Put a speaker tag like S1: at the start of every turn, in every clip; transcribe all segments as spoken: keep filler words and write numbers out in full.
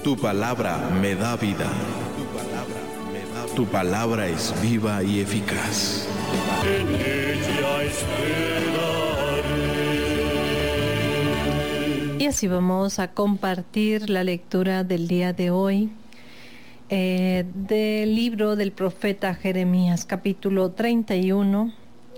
S1: Tu palabra me da vida. Tu palabra es viva y eficaz.
S2: En ella esperaré.
S3: Y así vamos a compartir la lectura del día de hoy eh, del libro del profeta Jeremías, capítulo treinta y uno,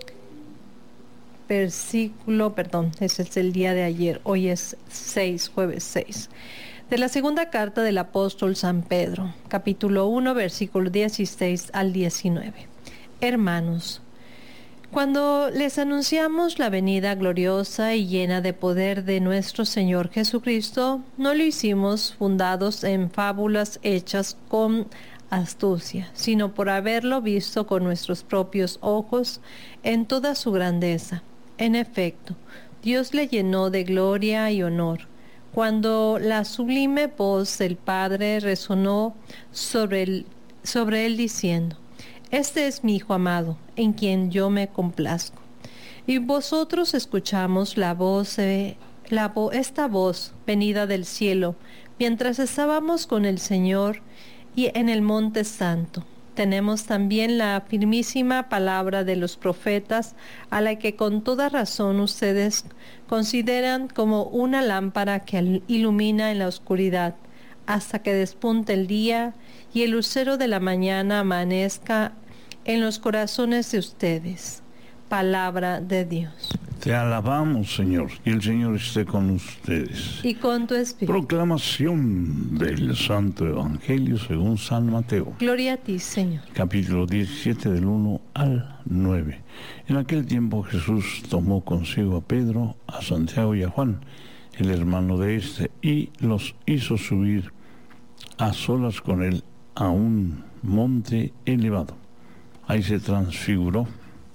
S3: versículo, perdón, ese es el día de ayer, hoy es seis, jueves seis. De la segunda carta del apóstol San Pedro, capítulo uno, versículo dieciséis al diecinueve. Hermanos, cuando les anunciamos la venida gloriosa y llena de poder de nuestro Señor Jesucristo, no lo hicimos fundados en fábulas hechas con astucia, sino por haberlo visto con nuestros propios ojos en toda su grandeza. En efecto, Dios le llenó de gloria y honor, cuando la sublime voz del Padre resonó sobre él, sobre él diciendo: Este es mi Hijo amado, en quien yo me complazco. Y vosotros escuchamos la voz, de, la vo, esta voz venida del cielo, mientras estábamos con el Señor y en el Monte Santo. Tenemos también la firmísima palabra de los profetas, a la que con toda razón ustedes consideran como una lámpara que ilumina en la oscuridad, hasta que despunte el día y el lucero de la mañana amanezca en los corazones de ustedes. Palabra de Dios.
S4: Te alabamos, Señor, y el Señor esté con ustedes.
S3: Y con tu espíritu.
S4: Proclamación del Santo Evangelio según San Mateo.
S3: Gloria a ti, Señor.
S4: Capítulo diecisiete, del uno al nueve. En aquel tiempo Jesús tomó consigo a Pedro, a Santiago y a Juan, el hermano de éste, y los hizo subir a solas con él a un monte elevado. Ahí se transfiguró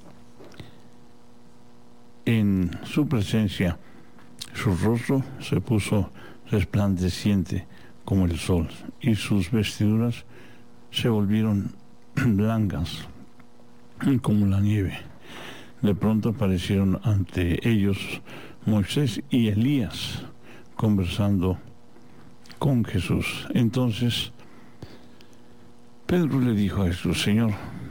S4: en su presencia. Su rostro se puso resplandeciente como el sol, y sus vestiduras se volvieron blancas como la nieve. De pronto aparecieron ante ellos Moisés y Elías conversando con Jesús. Entonces Pedro le dijo a Jesús: Señor,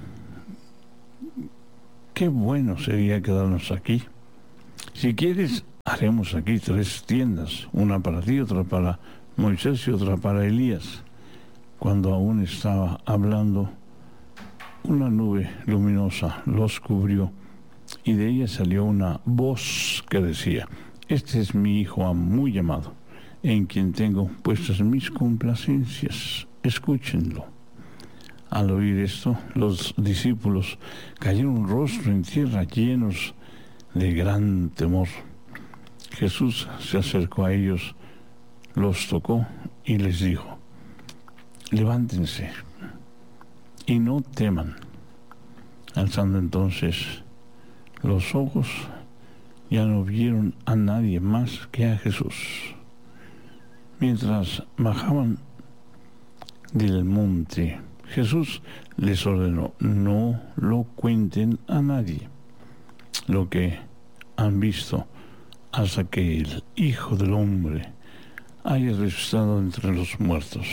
S4: qué bueno sería quedarnos aquí. Si quieres, haremos aquí tres tiendas, una para ti, otra para Moisés y otra para Elías. Cuando aún estaba hablando, una nube luminosa los cubrió, y de ella salió una voz que decía: Este es mi Hijo muy amado, en quien tengo puestas mis complacencias, escúchenlo. Al oír esto, los discípulos cayeron rostro en tierra, llenos de gran temor. Jesús se acercó a ellos, los tocó y les dijo: Levántense y no teman. Alzando entonces los ojos, ya no vieron a nadie más que a Jesús. Mientras bajaban del monte, Jesús les ordenó: no lo cuenten a nadie lo que han visto, hasta que el Hijo del Hombre haya resucitado entre los muertos.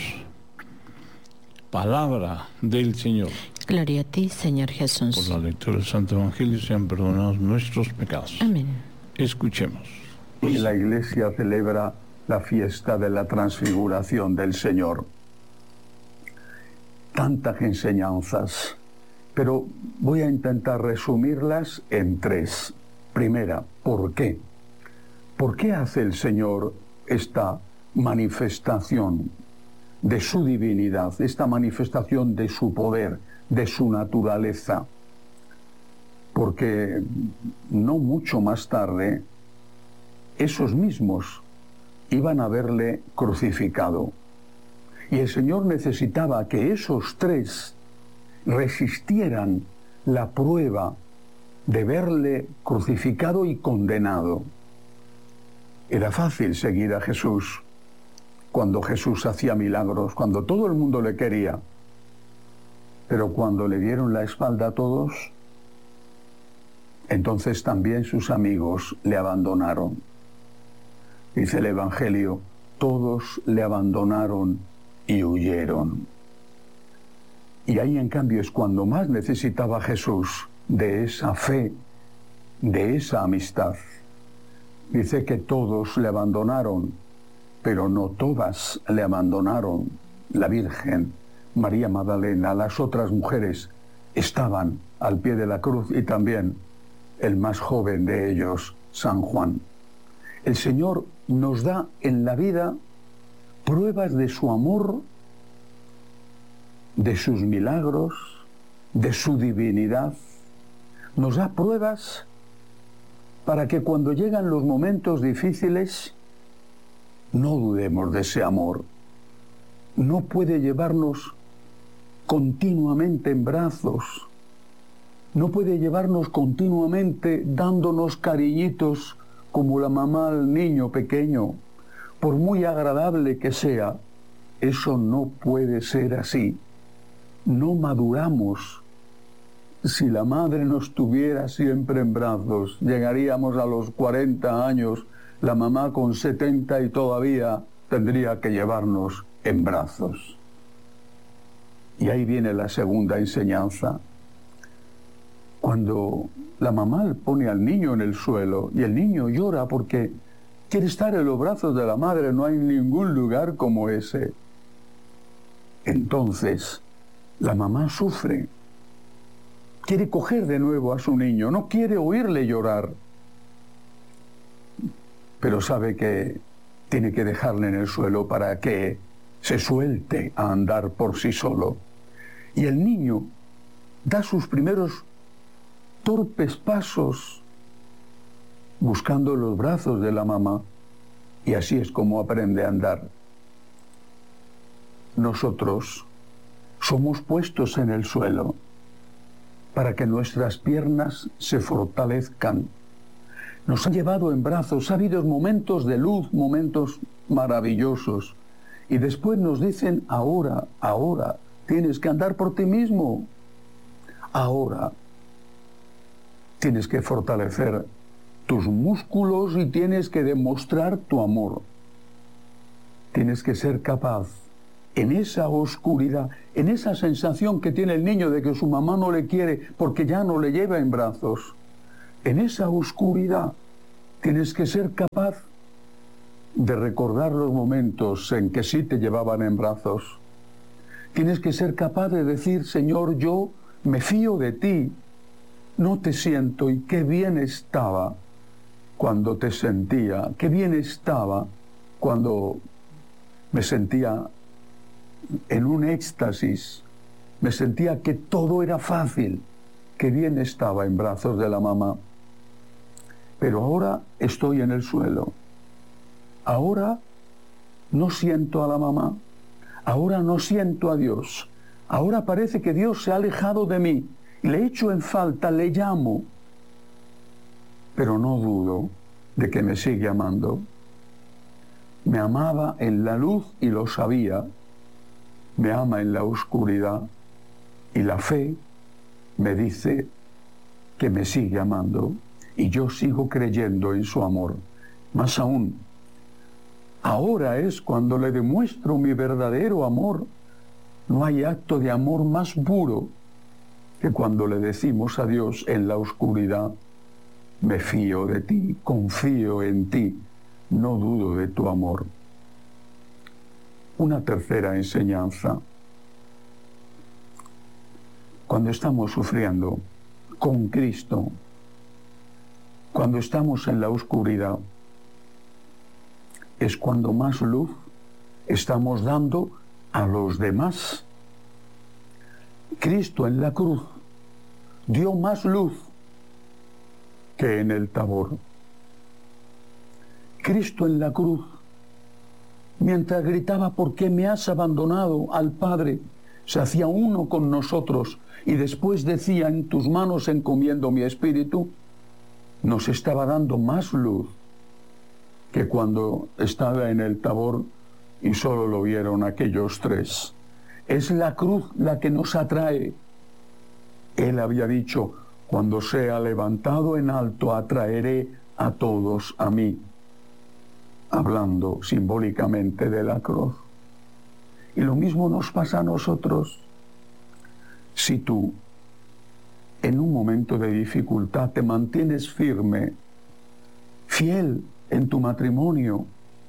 S4: Palabra del Señor.
S5: Gloria a ti, Señor Jesús.
S4: Por la lectura del Santo Evangelio sean perdonados nuestros pecados.
S5: Amén.
S4: Escuchemos.
S6: La Iglesia celebra la fiesta de la transfiguración del Señor. Tantas enseñanzas, pero voy a intentar resumirlas en tres. Primera, ¿por qué? ¿Por qué hace el Señor esta manifestación de su divinidad, esta manifestación de su poder, de su naturaleza? Porque no mucho más tarde, esos mismos iban a verle crucificado. Y el Señor necesitaba que esos tres resistieran la prueba de verle crucificado y condenado. Era fácil seguir a Jesús cuando Jesús hacía milagros, cuando todo el mundo le quería. Pero cuando le dieron la espalda a todos, entonces también sus amigos le abandonaron. Dice el Evangelio: todos le abandonaron y huyeron. Y ahí en cambio es cuando más necesitaba Jesús de esa fe, de esa amistad. Dice que todos le abandonaron, pero no todas le abandonaron. La Virgen, María Magdalena, las otras mujeres estaban al pie de la cruz y también el más joven de ellos, San Juan. El Señor nos da en la vida pruebas de su amor, de sus milagros, de su divinidad. Nos da pruebas para que cuando llegan los momentos difíciles no dudemos de ese amor. No puede llevarnos continuamente en brazos, no puede llevarnos continuamente dándonos cariñitos como la mamá al niño pequeño. Por muy agradable que sea, eso no puede ser así. No maduramos. Si la madre nos tuviera siempre en brazos, llegaríamos a los cuarenta años, la mamá con setenta y todavía tendría que llevarnos en brazos. Y ahí viene la segunda enseñanza. Cuando la mamá pone al niño en el suelo y el niño llora porque quiere estar en los brazos de la madre, no hay ningún lugar como ese. Entonces, la mamá sufre. Quiere coger de nuevo a su niño, no quiere oírle llorar. Pero sabe que tiene que dejarle en el suelo para que se suelte a andar por sí solo. Y el niño da sus primeros torpes pasos buscando los brazos de la mamá, y así es como aprende a andar. Nosotros somos puestos en el suelo para que nuestras piernas se fortalezcan. Nos han llevado en brazos, ha habido momentos de luz, momentos maravillosos, y después nos dicen, ahora, ahora, tienes que andar por ti mismo. Ahora tienes que fortalecer tus músculos y tienes que demostrar tu amor. Tienes que ser capaz, en esa oscuridad, en esa sensación que tiene el niño de que su mamá no le quiere porque ya no le lleva en brazos, en esa oscuridad tienes que ser capaz de recordar los momentos en que sí te llevaban en brazos. Tienes que ser capaz de decir, Señor, yo me fío de ti, no te siento, y qué bien estaba cuando te sentía, qué bien estaba cuando me sentía en un éxtasis, me sentía que todo era fácil, qué bien estaba en brazos de la mamá. Pero ahora estoy en el suelo, ahora no siento a la mamá, ahora no siento a Dios, ahora parece que Dios se ha alejado de mí, le echo en falta, le llamo, pero no dudo de que me sigue amando. Me amaba en la luz y lo sabía, me ama en la oscuridad, y la fe me dice que me sigue amando, y yo sigo creyendo en su amor. Más aún, ahora es cuando le demuestro mi verdadero amor. No hay acto de amor más puro que cuando le decimos a Dios en la oscuridad, me fío de ti, confío en ti, no dudo de tu amor. Una tercera enseñanza. Cuando estamos sufriendo con Cristo, cuando estamos en la oscuridad, es cuando más luz estamos dando a los demás. Cristo en la cruz dio más luz que en el Tabor. Cristo en la cruz, mientras gritaba, ¿por qué me has abandonado al Padre?, se hacía uno con nosotros y después decía, en tus manos encomiendo mi espíritu, nos estaba dando más luz que cuando estaba en el Tabor y solo lo vieron aquellos tres. Es la cruz la que nos atrae. Él había dicho, cuando sea levantado en alto, atraeré a todos a mí, hablando simbólicamente de la cruz. Y lo mismo nos pasa a nosotros. Si tú, en un momento de dificultad, te mantienes firme, fiel en tu matrimonio,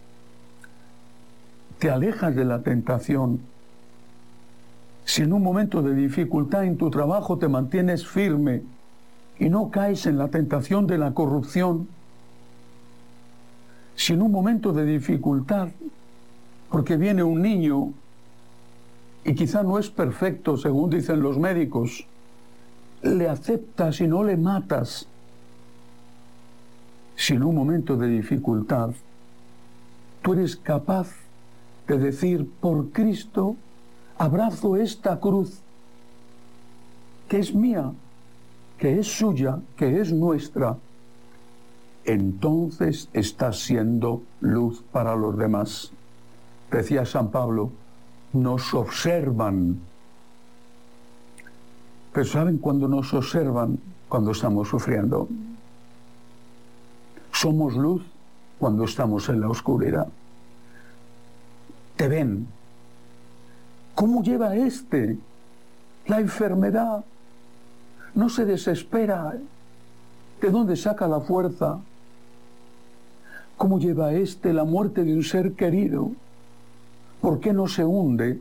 S6: te alejas de la tentación, si en un momento de dificultad en tu trabajo te mantienes firme y no caes en la tentación de la corrupción, si en un momento de dificultad, porque viene un niño y quizá no es perfecto, según dicen los médicos, le aceptas y no le matas, si en un momento de dificultad tú eres capaz de decir, por Cristo, abrazo esta cruz, que es mía, que es suya, que es nuestra, entonces estás siendo luz para los demás. Decía San Pablo, nos observan. Pero ¿saben cuándo nos observan? Cuando estamos sufriendo. Somos luz cuando estamos en la oscuridad. Te ven. ¿Cómo lleva este la enfermedad? No se desespera. ¿De dónde saca la fuerza? ¿Cómo lleva este la muerte de un ser querido? ¿Por qué no se hunde?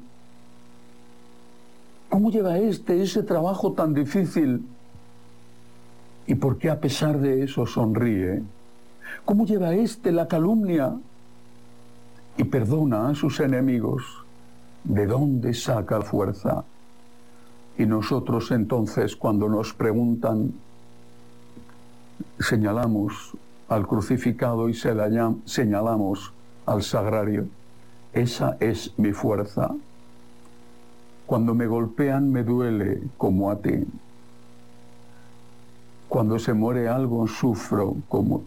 S6: ¿Cómo lleva este ese trabajo tan difícil? ¿Y por qué a pesar de eso sonríe? ¿Cómo lleva este la calumnia? Y perdona a sus enemigos. ¿De dónde saca fuerza? Y nosotros entonces, cuando nos preguntan, señalamos al crucificado y señalamos al sagrario. Esa es mi fuerza. Cuando me golpean me duele como a ti. Cuando se muere algo sufro como.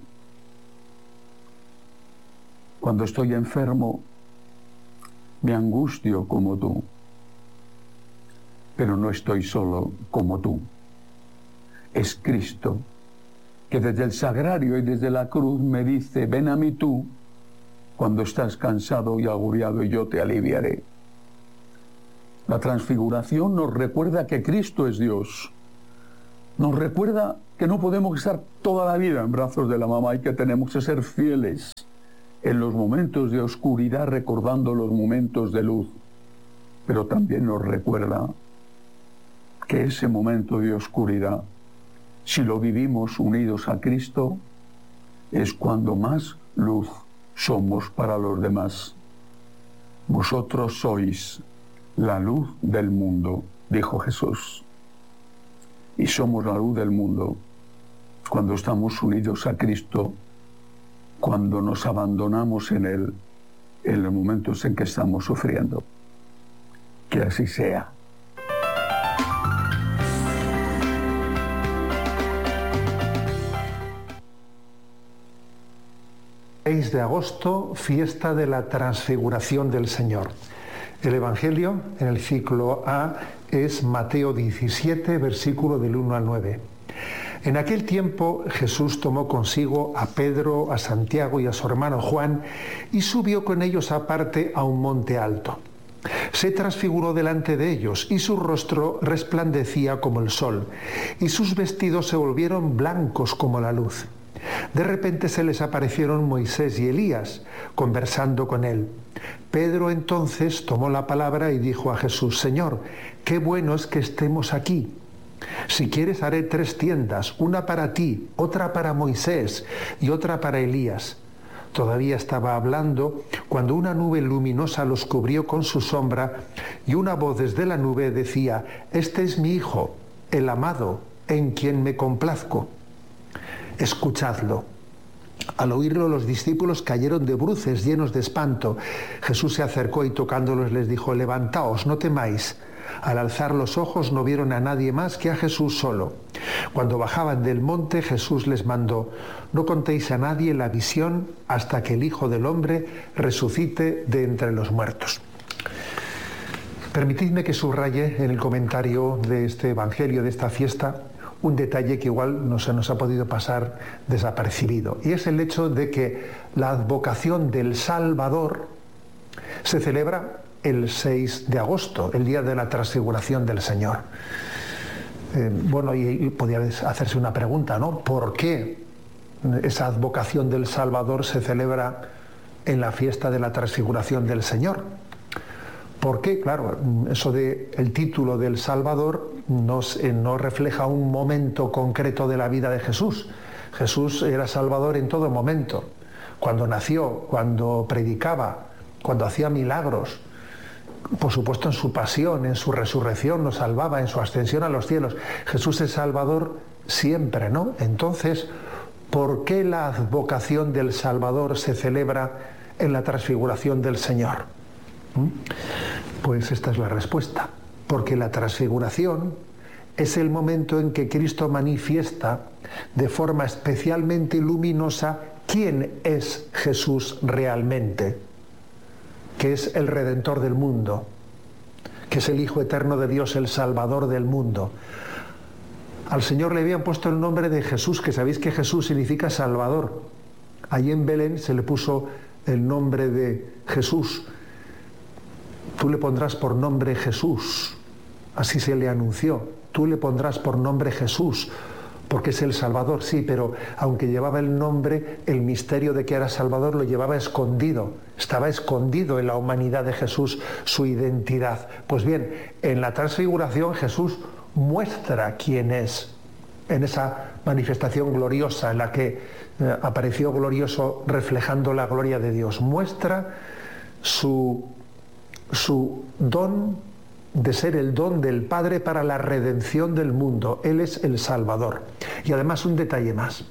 S6: Cuando estoy enfermo me angustio como tú. Pero no estoy solo como tú. Es Cristo que desde el sagrario y desde la cruz me dice, ven a mí tú cuando estás cansado y agobiado y yo te aliviaré. La transfiguración nos recuerda que Cristo es Dios. Nos recuerda que no podemos estar toda la vida en brazos de la mamá y que tenemos que ser fieles en los momentos de oscuridad, recordando los momentos de luz. Pero también nos recuerda que ese momento de oscuridad, si lo vivimos unidos a Cristo, es cuando más luz somos para los demás. Vosotros sois la luz del mundo, dijo Jesús. Y somos la luz del mundo cuando estamos unidos a Cristo, cuando nos abandonamos en Él, en los momentos en que estamos sufriendo. Que así sea.
S7: seis de agosto, fiesta de la Transfiguración del Señor. El Evangelio en el ciclo A es Mateo diecisiete, versículo del uno al nueve. En aquel tiempo Jesús tomó consigo a Pedro, a Santiago y a su hermano Juan y subió con ellos aparte a un monte alto. Se transfiguró delante de ellos y su rostro resplandecía como el sol y sus vestidos se volvieron blancos como la luz. De repente se les aparecieron Moisés y Elías, conversando con él. Pedro entonces tomó la palabra y dijo a Jesús, Señor, qué bueno es que estemos aquí. Si quieres haré tres tiendas, una para ti, otra para Moisés y otra para Elías. Todavía estaba hablando cuando una nube luminosa los cubrió con su sombra y una voz desde la nube decía, este es mi Hijo, el amado, en quien me complazco. Escuchadlo. Al oírlo los discípulos cayeron de bruces llenos de espanto. Jesús se acercó y tocándolos les dijo, levantaos, no temáis. Al alzar los ojos no vieron a nadie más que a Jesús solo. Cuando bajaban del monte Jesús les mandó, no contéis a nadie la visión hasta que el Hijo del Hombre resucite de entre los muertos. Permitidme que subraye en el comentario de este Evangelio, de esta fiesta, un detalle que igual no se nos ha podido pasar desapercibido, y es el hecho de que la advocación del Salvador se celebra el seis de agosto, el día de la transfiguración del Señor. Eh, bueno, y, y podría hacerse una pregunta, ¿no? ¿Por qué esa advocación del Salvador se celebra en la fiesta de la transfiguración del Señor? ¿Por qué? Claro, eso de el título del Salvador nos, eh, no refleja un momento concreto de la vida de Jesús. Jesús era Salvador en todo momento. Cuando nació, cuando predicaba, cuando hacía milagros, por supuesto en su pasión, en su resurrección nos salvaba, en su ascensión a los cielos. Jesús es Salvador siempre, ¿no? Entonces, ¿por qué la advocación del Salvador se celebra en la transfiguración del Señor? ¿Mm? Pues esta es la respuesta. Porque la transfiguración es el momento en que Cristo manifiesta de forma especialmente luminosa quién es Jesús realmente, que es el Redentor del mundo, que es el Hijo eterno de Dios, el Salvador del mundo. Al Señor le habían puesto el nombre de Jesús, que sabéis que Jesús significa Salvador. Allí en Belén se le puso el nombre de Jesús. Tú le pondrás por nombre Jesús, así se le anunció. Tú le pondrás por nombre Jesús, porque es el Salvador, sí, pero aunque llevaba el nombre, el misterio de que era Salvador lo llevaba escondido. Estaba escondido en la humanidad de Jesús su identidad. Pues bien, en la transfiguración Jesús muestra quién es, en esa manifestación gloriosa en la que eh, apareció glorioso reflejando la gloria de Dios. Muestra su, su don de ser el don del Padre para la redención del mundo. Él es el Salvador. Y además un detalle más.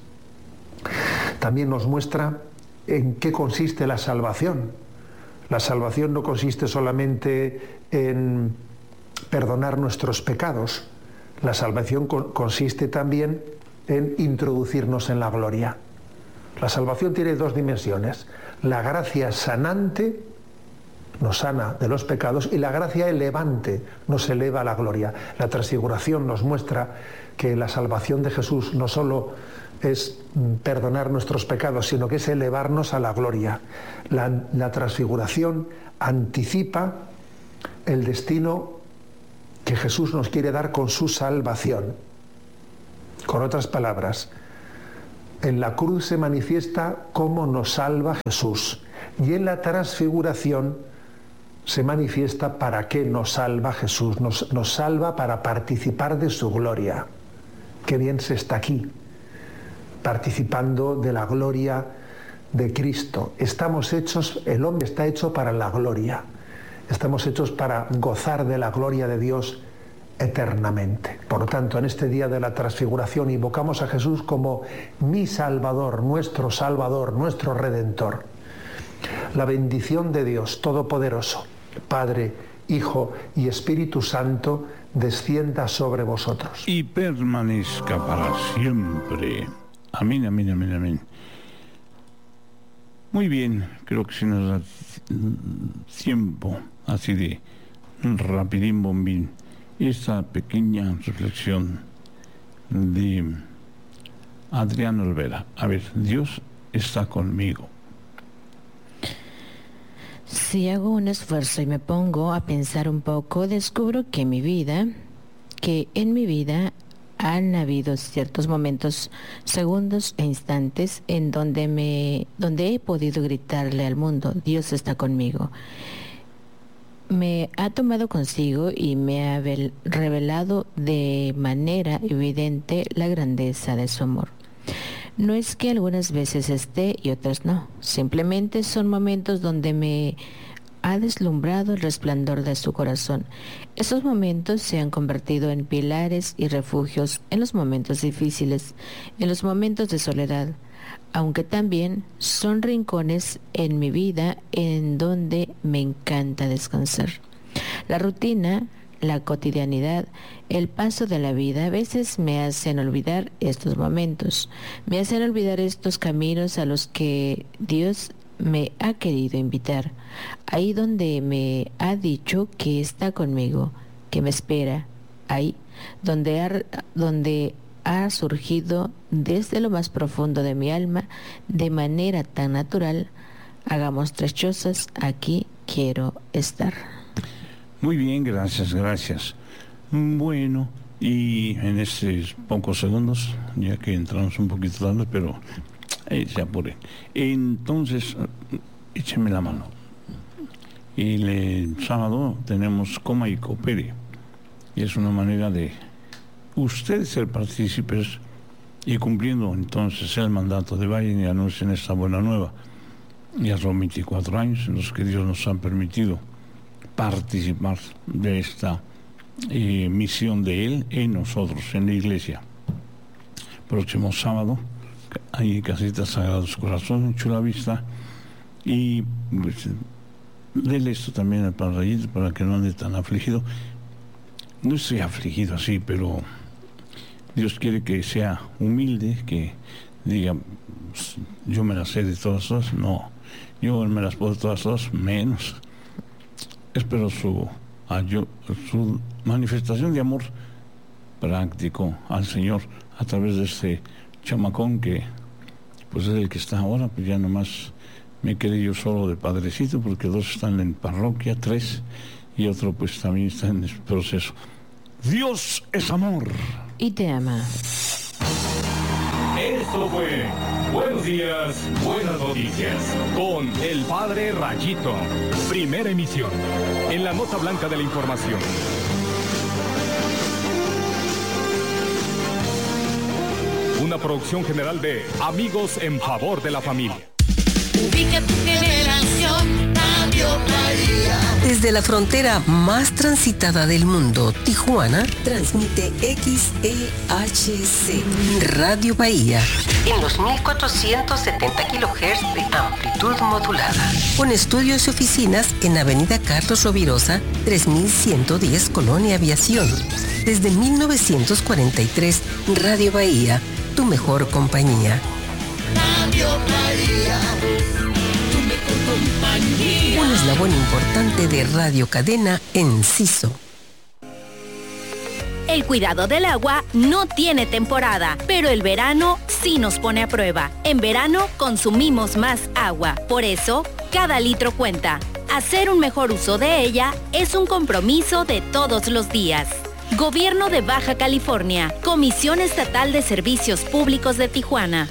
S7: También nos muestra en qué consiste la salvación. La salvación no consiste solamente en perdonar nuestros pecados. La salvación consiste también en introducirnos en la gloria. La salvación tiene dos dimensiones. La gracia sanante nos sana de los pecados y la gracia elevante nos eleva a la gloria. La transfiguración nos muestra que la salvación de Jesús no solo es perdonar nuestros pecados, sino que es elevarnos a la gloria. La, la transfiguración anticipa el destino que Jesús nos quiere dar con su salvación. Con otras palabras, en la cruz se manifiesta cómo nos salva Jesús, y en la transfiguración se manifiesta para qué nos salva Jesús. Nos, nos salva para participar de su gloria. Qué bien se está aquí, participando de la gloria de Cristo. Estamos hechos, el hombre está hecho para la gloria. Estamos hechos para gozar de la gloria de Dios eternamente. Por lo tanto, en este día de la transfiguración invocamos a Jesús como mi Salvador, nuestro Salvador, nuestro Redentor. La bendición de Dios Todopoderoso, Padre, Hijo y Espíritu Santo, descienda sobre vosotros.
S4: Y permanezca para siempre. Amén, amén, amén, amén. Muy bien, creo que se nos da tiempo, así de rapidín bombín, esta pequeña reflexión de Adrián Olvera. A ver, Dios está conmigo.
S5: Si hago un esfuerzo y me pongo a pensar un poco, descubro que mi vida, que en mi vida han habido ciertos momentos, segundos e instantes en donde me, donde he podido gritarle al mundo, Dios está conmigo. Me ha tomado consigo y me ha revelado de manera evidente la grandeza de su amor. No es que algunas veces esté y otras no, simplemente son momentos donde me ha deslumbrado el resplandor de su corazón. Esos momentos se han convertido en pilares y refugios en los momentos difíciles, en los momentos de soledad, aunque también son rincones en mi vida en donde me encanta descansar. La rutina, la cotidianidad, el paso de la vida a veces me hacen olvidar estos momentos, me hacen olvidar estos caminos a los que Dios me ha querido invitar, ahí donde me ha dicho que está conmigo, que me espera, ahí donde ha, donde ha surgido desde lo más profundo de mi alma de manera tan natural. Hagamos tres cosas, aquí quiero estar.
S4: Muy bien, gracias, gracias. Bueno, y en estos pocos segundos, ya que entramos un poquito tarde, pero eh, se apure. Entonces, écheme la mano. Y el sábado tenemos Coma y Coopere. Y es una manera de ustedes ser partícipes y cumpliendo entonces el mandato de vayan y anuncien esta buena nueva. Ya son veinticuatro años en los que Dios nos ha permitido participar de esta eh, misión de Él en nosotros, en la iglesia. Próximo sábado, hay Casitas Sagrados Corazón en Chula Vista, y pues, dele esto también al Padre Rayito para que no ande tan afligido. No estoy afligido así, pero Dios quiere que sea humilde, que diga, yo me las sé de todas todas, no, yo me las puedo todas todas, menos. Espero su, su manifestación de amor práctico al Señor a través de este chamacón que pues es el que está ahora, pues ya nomás me quedé yo solo de padrecito porque dos están en parroquia, tres, y otro pues también está en el proceso. Dios es amor.
S5: Y te ama.
S2: Esto fue Buenos Días, Buenas Noticias con el Padre Rayito. Primera emisión en la nota blanca de la información. Una producción general de Amigos en Favor de la Familia.
S8: Ubica tu generación, Radio María.
S9: Desde la frontera más transitada del mundo, Tijuana, transmite X E H C, Radio Bahía, en los mil cuatrocientos setenta kilohertz de amplitud modulada, con estudios y oficinas en Avenida Carlos Rovirosa, tres mil ciento diez, Colonia Aviación. Desde mil novecientos cuarenta y tres, Radio Bahía, tu mejor compañía.
S8: Radio María, tu mejor compañía.
S9: Un eslabón importante de Radio Cadena Enciso.
S10: El cuidado del agua no tiene temporada, pero el verano sí nos pone a prueba. En verano consumimos más agua, por eso cada litro cuenta. Hacer un mejor uso de ella es un compromiso de todos los días. Gobierno de Baja California, Comisión Estatal de Servicios Públicos de Tijuana.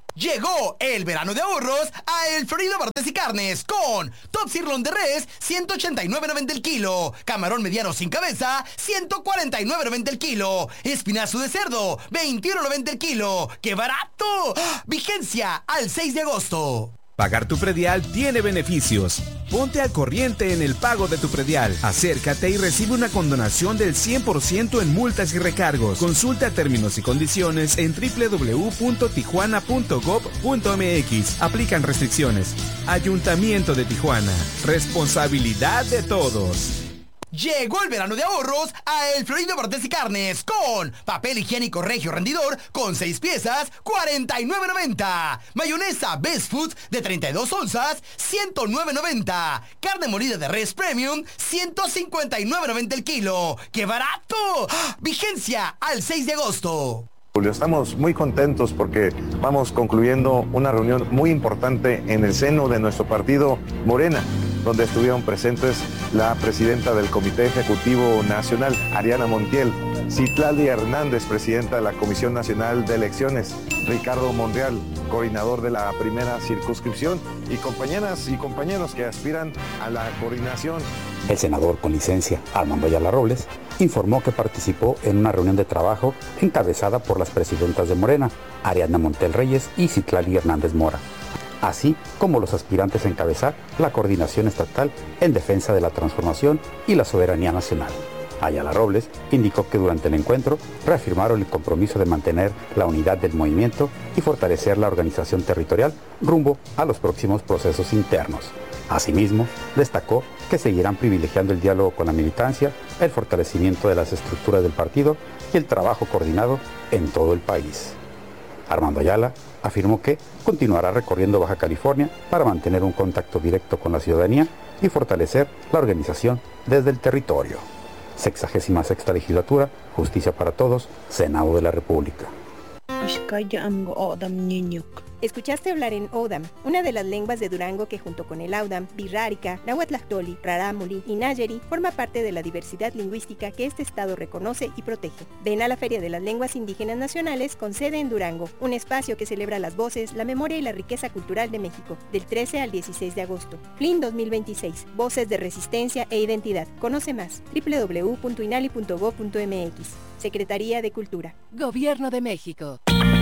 S11: Llegó el verano de ahorros a El Florido Barrotes y Carnes con Top Sirloin de Res, ciento ochenta y nueve noventa el kilo. Camarón mediano sin cabeza, ciento cuarenta y nueve noventa el kilo. Espinazo de cerdo, veintiuno noventa el kilo. ¡Qué barato! ¡Ah! Vigencia al seis de agosto.
S12: Pagar tu predial tiene beneficios. Ponte al corriente en el pago de tu predial. Acércate y recibe una condonación del cien por ciento en multas y recargos. Consulta términos y condiciones en doble u doble u doble u punto tijuana punto gob punto eme equis. Aplican restricciones. Ayuntamiento de Tijuana. Responsabilidad de todos.
S11: Llegó el verano de ahorros a El Florido Barrotes y Carnes con papel higiénico Regio Rendidor con seis piezas, cuarenta y nueve noventa. Mayonesa Best Food de treinta y dos onzas, ciento nueve noventa. Carne molida de res premium, ciento cincuenta y nueve noventa el kilo. ¡Qué barato! ¡Ah! Vigencia al seis de agosto.
S13: Julio, estamos muy contentos porque vamos concluyendo una reunión muy importante en el seno de nuestro partido Morena, donde estuvieron presentes la presidenta del Comité Ejecutivo Nacional, Ariana Montiel, Citlali Hernández, presidenta de la Comisión Nacional de Elecciones, Ricardo Monreal, coordinador de la primera circunscripción, y compañeras y compañeros que aspiran a la coordinación.
S14: El senador con licencia, Armando Ayala Robles, informó que participó en una reunión de trabajo encabezada por las presidentas de Morena, Ariadna Montiel Reyes y Citlali Hernández Mora, así como los aspirantes a encabezar la coordinación estatal en defensa de la transformación y la soberanía nacional. Ayala Robles indicó que durante el encuentro reafirmaron el compromiso de mantener la unidad del movimiento y fortalecer la organización territorial rumbo a los próximos procesos internos. Asimismo, destacó que seguirán privilegiando el diálogo con la militancia, el fortalecimiento de las estructuras del partido y el trabajo coordinado en todo el país. Armando Ayala afirmó que continuará recorriendo Baja California para mantener un contacto directo con la ciudadanía y fortalecer la organización desde el territorio. Sexagésima sexta legislatura, Justicia para Todos, Senado de la República.
S15: Escuchaste hablar en Odam, una de las lenguas de Durango que junto con el Audam, Birrárica, Nahuatlactoli, Rarámuri y Nayeri forma parte de la diversidad lingüística que este estado reconoce y protege. Ven a la Feria de las Lenguas Indígenas Nacionales con sede en Durango, un espacio que celebra las voces, la memoria y la riqueza cultural de México, del trece al dieciséis de agosto. F L I N dos mil veintiséis, Voces de Resistencia e Identidad. Conoce más, doble u doble u doble u punto inali punto gob punto m x. Secretaría de Cultura.
S16: Gobierno de México.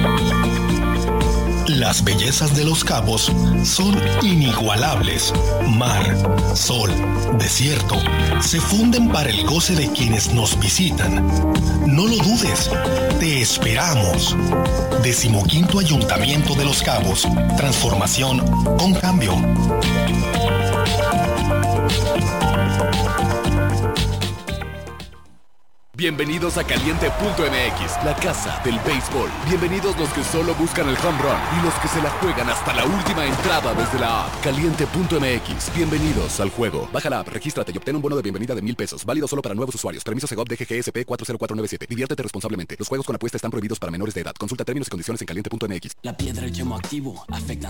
S17: Las bellezas de Los Cabos son inigualables. Mar, sol, desierto, se funden para el goce de quienes nos visitan. No lo dudes, te esperamos. Decimoquinto Ayuntamiento de Los Cabos. Transformación con cambio.
S18: Bienvenidos a Caliente punto m x, la casa del béisbol. Bienvenidos los que solo buscan el home run y los que se la juegan hasta la última entrada desde la app. Caliente punto m x, bienvenidos al juego. Baja la app, regístrate y obtén un bono de bienvenida de mil pesos. Válido solo para nuevos usuarios. Permiso Segov D G G S P cuatro cero cuatro nueve siete. Diviértete responsablemente. Los juegos con apuesta están prohibidos para menores de edad. Consulta términos y condiciones en Caliente punto m x.
S19: La piedra y el yemo activo afectan